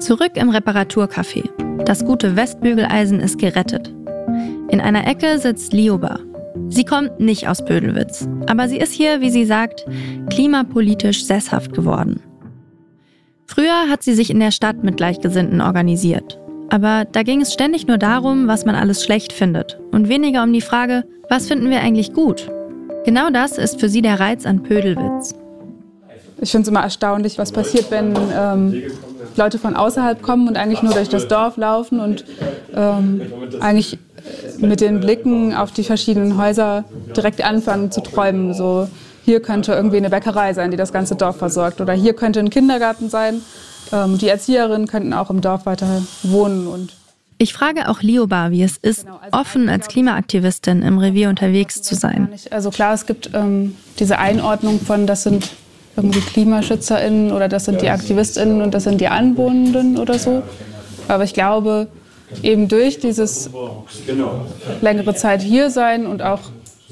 Zurück im Reparaturcafé. Das gute Westbügeleisen ist gerettet. In einer Ecke sitzt Lioba. Sie kommt nicht aus Pödelwitz, aber sie ist hier, wie sie sagt, klimapolitisch sesshaft geworden. Früher hat sie sich in der Stadt mit Gleichgesinnten organisiert. Aber da ging es ständig nur darum, was man alles schlecht findet und weniger um die Frage, was finden wir eigentlich gut? Genau das ist für sie der Reiz an Pödelwitz. Ich finde es immer erstaunlich, was passiert, wenn Leute von außerhalb kommen und eigentlich nur durch das Dorf laufen und eigentlich mit den Blicken auf die verschiedenen Häuser direkt anfangen zu träumen. So, hier könnte irgendwie eine Bäckerei sein, die das ganze Dorf versorgt. Oder hier könnte ein Kindergarten sein. Die Erzieherinnen könnten auch im Dorf weiter wohnen. Und ich frage auch Lioba, wie es ist, offen als Klimaaktivistin im Revier unterwegs zu sein. Also klar, es gibt diese Einordnung von, das sind irgendwie KlimaschützerInnen oder das sind die AktivistInnen und das sind die Anwohnenden oder so. Aber ich glaube, eben durch dieses längere Zeit hier sein und auch,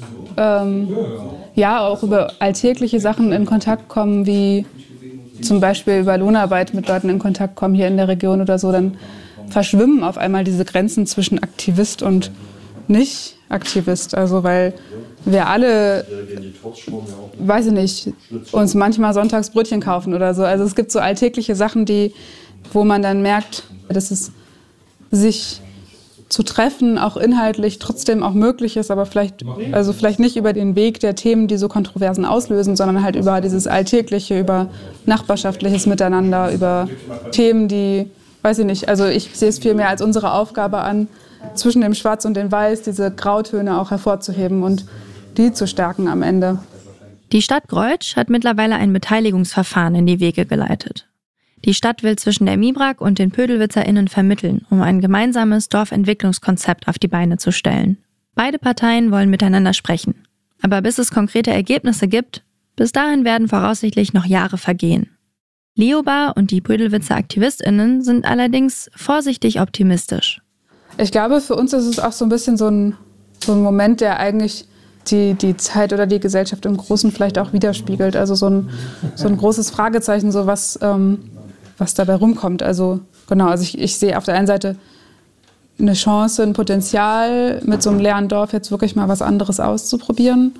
auch über alltägliche Sachen in Kontakt kommen, wie zum Beispiel über Lohnarbeit mit Leuten in Kontakt kommen hier in der Region oder so, dann verschwimmen auf einmal diese Grenzen zwischen Aktivist und Nicht-Aktivist. Also weil wir alle, weiß ich nicht, uns manchmal sonntags Brötchen kaufen oder so. Also es gibt so alltägliche Sachen, wo man dann merkt, dass es sich zu treffen auch inhaltlich trotzdem auch möglich ist, aber vielleicht nicht über den Weg der Themen, die so Kontroversen auslösen, sondern halt über dieses Alltägliche, über nachbarschaftliches Miteinander, über Themen, die, weiß ich nicht, also ich sehe es vielmehr als unsere Aufgabe an, zwischen dem Schwarz und dem Weiß diese Grautöne auch hervorzuheben und die zu stärken am Ende. Die Stadt Greutsch hat mittlerweile ein Beteiligungsverfahren in die Wege geleitet. Die Stadt will zwischen der MIBRAG und den PödelwitzerInnen vermitteln, um ein gemeinsames Dorfentwicklungskonzept auf die Beine zu stellen. Beide Parteien wollen miteinander sprechen. Aber bis es konkrete Ergebnisse gibt, bis dahin werden voraussichtlich noch Jahre vergehen. Lioba und die Pödelwitzer AktivistInnen sind allerdings vorsichtig optimistisch. Ich glaube, für uns ist es auch so ein bisschen so ein Moment, der eigentlich die Zeit oder die Gesellschaft im Großen vielleicht auch widerspiegelt. Also so ein großes Fragezeichen, so was dabei rumkommt. Also genau, also ich sehe auf der einen Seite eine Chance, ein Potenzial, mit so einem leeren Dorf jetzt wirklich mal was anderes auszuprobieren.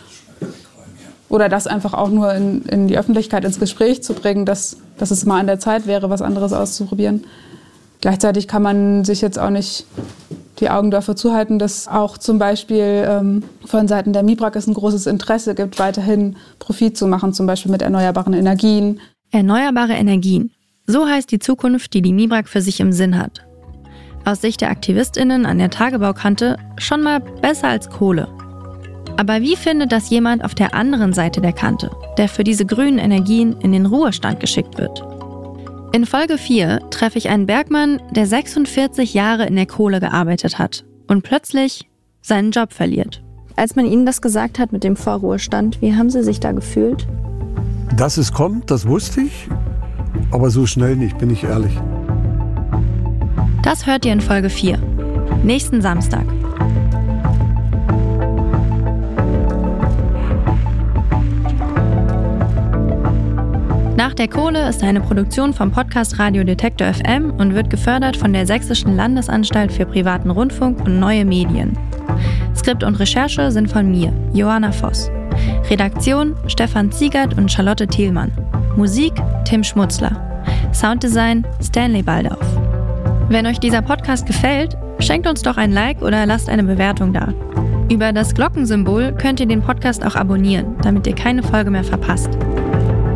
Oder das einfach auch nur in die Öffentlichkeit, ins Gespräch zu bringen, dass es mal an der Zeit wäre, was anderes auszuprobieren. Gleichzeitig kann man sich jetzt auch nicht die Augen dafür zuhalten, dass auch zum Beispiel von Seiten der MIBRAG es ein großes Interesse gibt, weiterhin Profit zu machen, zum Beispiel mit erneuerbaren Energien. Erneuerbare Energien. So heißt die Zukunft, die MIBRAG für sich im Sinn hat. Aus Sicht der AktivistInnen an der Tagebaukante schon mal besser als Kohle. Aber wie findet das jemand auf der anderen Seite der Kante, der für diese grünen Energien in den Ruhestand geschickt wird? In Folge 4 treffe ich einen Bergmann, der 46 Jahre in der Kohle gearbeitet hat und plötzlich seinen Job verliert. Als man Ihnen das gesagt hat mit dem Vorruhestand, wie haben Sie sich da gefühlt? Dass es kommt, das wusste ich, aber so schnell nicht, bin ich ehrlich. Das hört ihr in Folge 4, nächsten Samstag. Nach der Kohle ist eine Produktion vom Podcast Radio Detektor FM und wird gefördert von der Sächsischen Landesanstalt für privaten Rundfunk und neue Medien. Skript und Recherche sind von mir, Johanna Voss. Redaktion Stefan Ziegert und Charlotte Thielmann. Musik Tim Schmutzler. Sounddesign Stanley Baldauf. Wenn euch dieser Podcast gefällt, schenkt uns doch ein Like oder lasst eine Bewertung da. Über das Glockensymbol könnt ihr den Podcast auch abonnieren, damit ihr keine Folge mehr verpasst.